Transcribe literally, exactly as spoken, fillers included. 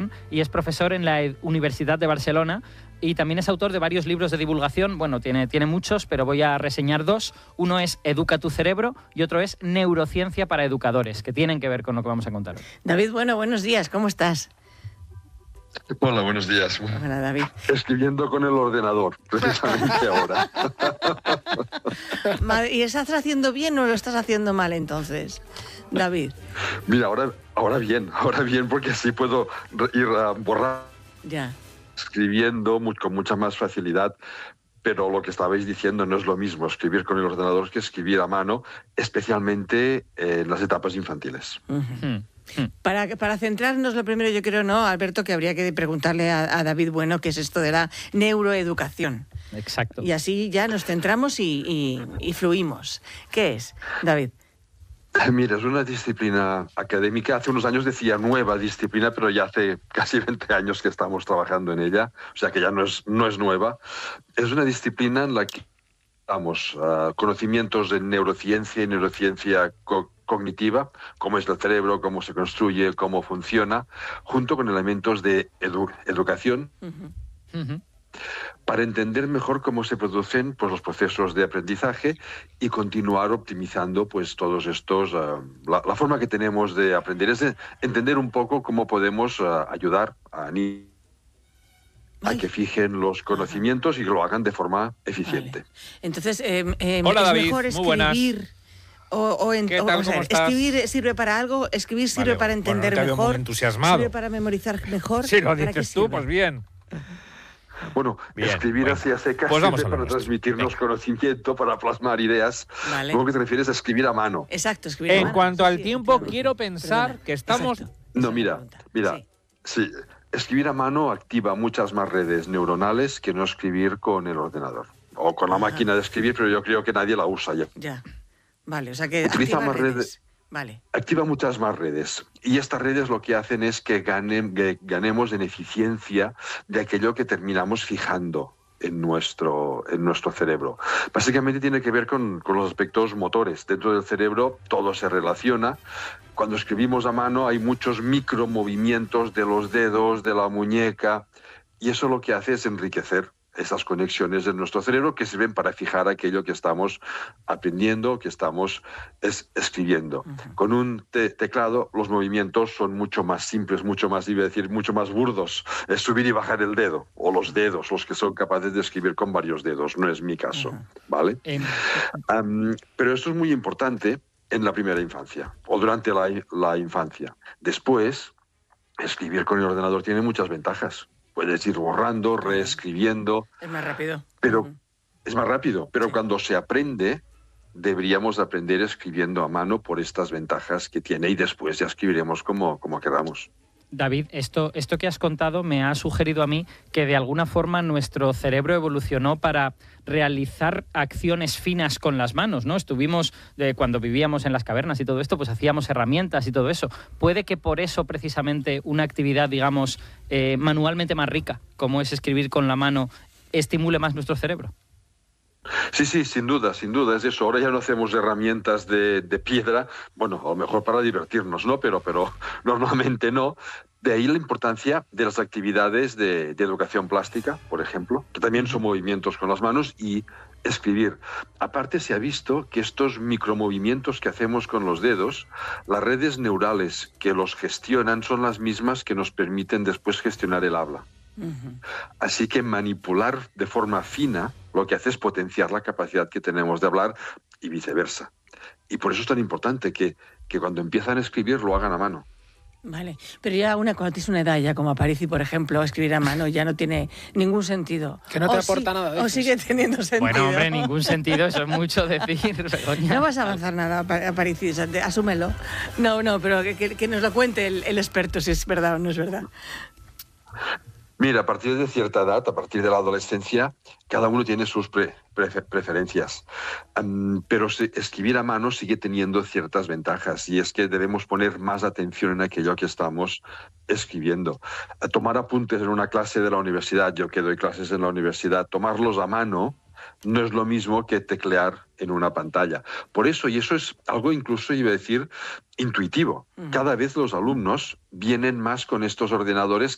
educación y es profesor en la Universidad de Barcelona y también es autor de varios libros de divulgación. Bueno, tiene, tiene muchos, pero voy a reseñar dos. Uno es Educa tu cerebro y otro es Neurociencia para educadores, que tienen que ver con lo que vamos a contar hoy. David, bueno, buenos días, ¿cómo estás? Hola, buenos días. Hola, David. Escribiendo con el ordenador, precisamente ahora. ¿Y estás haciendo bien o lo estás haciendo mal entonces, David? Mira, ahora, ahora bien, ahora bien, porque así puedo ir a borrar, ya. escribiendo muy, con mucha más facilidad. Pero lo que estabais diciendo no es lo mismo escribir con el ordenador que escribir a mano, especialmente en las etapas infantiles. Uh-huh. Para, para centrarnos, lo primero yo creo, ¿no, Alberto, que habría que preguntarle a, a David Bueno qué es esto de la neuroeducación? Exacto. Y así ya nos centramos y, y, y fluimos. ¿Qué es, David? Mira, es una disciplina académica. Hace unos años decía nueva disciplina, pero ya hace casi veinte años que estamos trabajando en ella, o sea que ya no es, no es nueva. Es una disciplina en la que damos uh, conocimientos de neurociencia y neurociencia co cognitiva, cómo es el cerebro, cómo se construye, cómo funciona, junto con elementos de edu educación, uh-huh. Uh-huh. para entender mejor cómo se producen pues, los procesos de aprendizaje y continuar optimizando pues, todos estos... Uh, la, la forma que tenemos de aprender es de entender un poco cómo podemos uh, ayudar a niños a que fijen los conocimientos y que lo hagan de forma eficiente. Vale. Entonces, eh, eh, Hola, es David. mejor escribir... O, o, en, ¿Qué o, tal, o sea, cómo estás? ¿Escribir sirve para algo? ¿Escribir sirve vale, para entender bueno, no te mejor? Muy entusiasmado. ¿Sirve para memorizar mejor? Si lo ¿Para dices tú, pues bien. Bueno, bien, escribir bueno. así a secas pues sirve para transmitirnos Venga. conocimiento, para plasmar ideas. Vale. Luego que te refieres a escribir a mano. Exacto, escribir en a mano. cuanto sí, al sí, tiempo, quiero pensar Perdona. que estamos... Exacto. No, mira, mira, sí. sí, escribir a mano activa muchas más redes neuronales que no escribir con el ordenador. O con la Ajá. máquina de escribir, pero yo creo que nadie la usa ya. Ya, vale, o sea que utiliza activa más redes. redes. Vale. Activa muchas más redes. Y estas redes lo que hacen es que, ganen, que ganemos en eficiencia de aquello que terminamos fijando en nuestro, en nuestro cerebro. Básicamente tiene que ver con, con los aspectos motores. Dentro del cerebro todo se relaciona. Cuando escribimos a mano hay muchos micromovimientos de los dedos, de la muñeca, y eso lo que hace es enriquecer esas conexiones de nuestro cerebro que sirven para fijar aquello que estamos aprendiendo, que estamos es, escribiendo. Uh-huh. Con un te teclado los movimientos son mucho más simples, mucho más, iba a decir, mucho más burdos. Es subir y bajar el dedo, o los dedos, los que son capaces de escribir con varios dedos. No es mi caso, uh-huh. ¿vale? Uh-huh. um, pero esto es muy importante en la primera infancia, o durante la, la infancia. Después, escribir con el ordenador tiene muchas ventajas. Puedes ir borrando, reescribiendo. Es más rápido. Pero uh-huh. es más rápido. Pero sí. cuando se aprende, deberíamos aprender escribiendo a mano por estas ventajas que tiene y después ya escribiremos como, como queramos. David, esto, esto que has contado me ha sugerido a mí que de alguna forma nuestro cerebro evolucionó para realizar acciones finas con las manos, ¿no? Estuvimos, de, cuando vivíamos en las cavernas y todo esto, pues hacíamos herramientas y todo eso. ¿Puede que por eso precisamente una actividad, digamos, eh, manualmente más rica, como es escribir con la mano, estimule más nuestro cerebro? Sí, sí, sin duda, sin duda, es eso. Ahora ya no hacemos herramientas de, de piedra, bueno, a lo mejor para divertirnos, ¿no? Pero, pero normalmente no. De ahí la importancia de las actividades de, de educación plástica, por ejemplo, que también son movimientos con las manos y escribir. Aparte se ha visto que estos micromovimientos que hacemos con los dedos, las redes neurales que los gestionan son las mismas que nos permiten después gestionar el habla. Uh-huh. Así que manipular de forma fina lo que hace es potenciar la capacidad que tenemos de hablar y viceversa. Y por eso es tan importante que, que cuando empiezan a escribir lo hagan a mano. Vale, pero ya una, cuando tienes una edad ya como Aparici, por ejemplo, escribir a mano ya no tiene ningún sentido. Que no te o aporta sí, nada. De o sigue teniendo sentido. Bueno, hombre, ningún sentido, eso es mucho decir, Begoña. No vas a avanzar nada, Aparici, asúmelo. No, no, pero que, que nos lo cuente el, el experto si es verdad o no es verdad. Mira, a partir de cierta edad, a partir de la adolescencia, cada uno tiene sus pre prefer preferencias. Um, pero se, escribir a mano sigue teniendo ciertas ventajas y es que debemos poner más atención en aquello que estamos escribiendo. A tomar apuntes en una clase de la universidad, yo que doy clases en la universidad, tomarlos a mano no es lo mismo que teclear en una pantalla. Por eso, y eso es algo incluso, iba a decir, intuitivo. Cada vez los alumnos vienen más con estos ordenadores